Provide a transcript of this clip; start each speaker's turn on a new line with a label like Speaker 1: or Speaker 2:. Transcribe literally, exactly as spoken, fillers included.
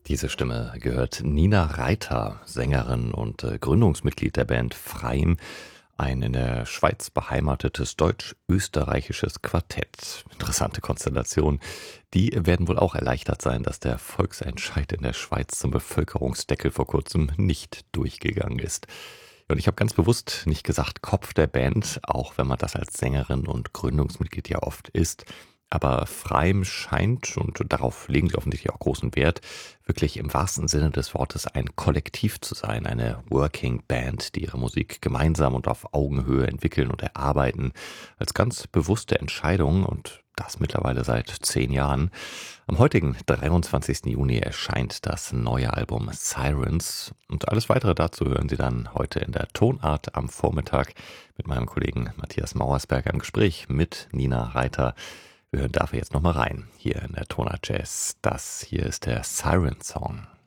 Speaker 1: Diese Stimme gehört Nina Reiter, Sängerin und äh, Gründungsmitglied der Band Freim, ein in der Schweiz beheimatetes deutsch-österreichisches Quartett. Interessante Konstellation. Die werden wohl auch erleichtert sein, dass der Volksentscheid in der Schweiz zum Bevölkerungsdeckel vor kurzem nicht durchgegangen ist. Und ich habe ganz bewusst nicht gesagt Kopf der Band, auch wenn man das als Sängerin und Gründungsmitglied ja oft ist. Aber Freim scheint, und darauf legen sie offensichtlich auch großen Wert, wirklich im wahrsten Sinne des Wortes ein Kollektiv zu sein, eine Working Band, die ihre Musik gemeinsam und auf Augenhöhe entwickeln und erarbeiten, als ganz bewusste Entscheidung und das mittlerweile seit zehn Jahren. Am heutigen dreiundzwanzigsten Juni erscheint das neue Album Sirens und alles weitere dazu hören Sie dann heute in der Tonart am Vormittag mit meinem Kollegen Matthias Mauersberger im Gespräch mit Nina Reiter. Wir hören dafür jetzt nochmal rein, hier in der Tonart Jazz. Das hier ist der Siren Song.